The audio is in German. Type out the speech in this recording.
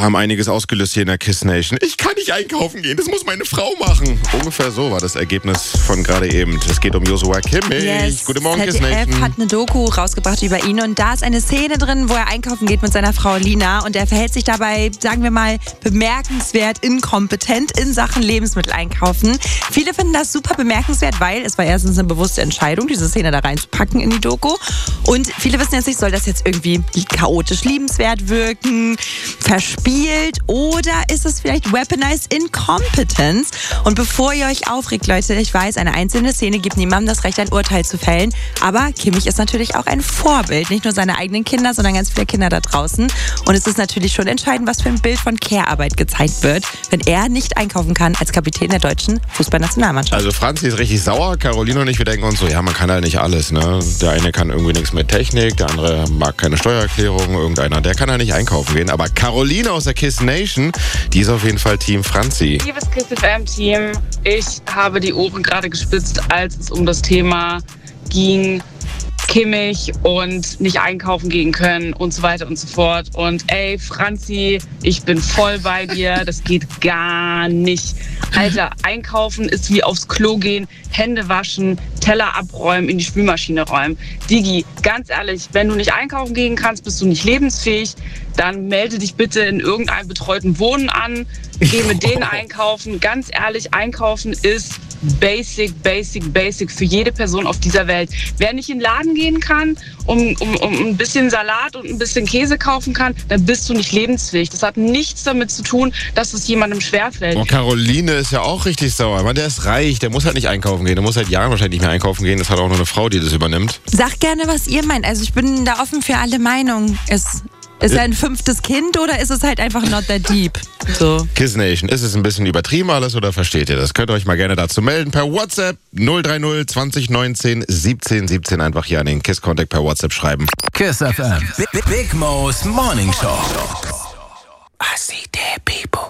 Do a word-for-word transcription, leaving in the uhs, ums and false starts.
Wir haben einiges ausgelöst hier in der Kiss Nation. Ich kann nicht einkaufen gehen, das muss meine Frau machen. Ungefähr so war das Ergebnis von gerade eben. Es geht um Joshua Kimmich. Yes. Guten Morgen, Z Kiss D F Nation. hat eine Doku rausgebracht über ihn und da ist eine Szene drin, wo er einkaufen geht mit seiner Frau Lina und er verhält sich dabei, sagen wir mal, bemerkenswert inkompetent in Sachen Lebensmittel einkaufen. Viele finden das super bemerkenswert, weil es war erstens eine bewusste Entscheidung, diese Szene da reinzupacken in die Doku. Und viele wissen jetzt nicht, soll das jetzt irgendwie chaotisch liebenswert wirken, verspielt oder ist es vielleicht weaponized incompetence? Und bevor ihr euch aufregt, Leute, ich weiß, eine einzelne Szene gibt niemandem das Recht, ein Urteil zu fällen. Aber Kimmich ist natürlich auch ein Vorbild. Nicht nur seine eigenen Kinder, sondern ganz viele Kinder da draußen. Und es ist natürlich schon entscheidend, was für ein Bild von Care-Arbeit gezeigt wird, wenn er nicht einkaufen kann als Kapitän der deutschen Fußballnationalmannschaft. Also Franzi ist richtig sauer, Caroline und ich, wir denken uns so, ja, man kann halt nicht alles, ne? Der eine kann irgendwie nichts mit Technik, der andere mag keine Steuererklärung, irgendeiner, der kann halt nicht einkaufen gehen. Aber Caroline aus der Kiss Nation, die ist auf jeden Fall Team Franzi. Liebes Kiss F M-Team, ich habe die Ohren gerade gespitzt, als es um das Thema ging, Kimmich und nicht einkaufen gehen können und so weiter und so fort. Und ey, Franzi, ich bin voll bei dir, das geht gar nicht. Alter, einkaufen ist wie aufs Klo gehen, Hände waschen, Teller abräumen, in die Spülmaschine räumen. Digi, ganz ehrlich, wenn du nicht einkaufen gehen kannst, bist du nicht lebensfähig, dann melde dich bitte in irgendeinem betreuten Wohnen an, geh mit denen einkaufen. Ganz ehrlich, einkaufen ist basic, basic, basic für jede Person auf dieser Welt. Wer nicht in den Laden gehen kann, um, um, um ein bisschen Salat und ein bisschen Käse kaufen kann, dann bist du nicht lebensfähig. Das hat nichts damit zu tun, dass es jemandem schwerfällt. Oh, Caroline ist ja auch richtig sauer. Mann, der ist reich, der muss halt nicht einkaufen gehen. Der muss seit Jahren wahrscheinlich nicht mehr einkaufen gehen. Das hat auch nur eine Frau, die das übernimmt. Sagt gerne, was ihr meint. Also ich bin da offen für alle Meinungen. Ist, ist er ein fünftes Kind oder ist es halt einfach not that deep? So. Kiss Nation, ist es ein bisschen übertrieben alles oder versteht ihr das? Könnt ihr euch mal gerne dazu melden per WhatsApp null drei null zwanzig neunzehn siebzehn siebzehn. Einfach hier an den Kiss Contact per WhatsApp schreiben. Kiss F M. Big, Big Mo's Morning Show. I see.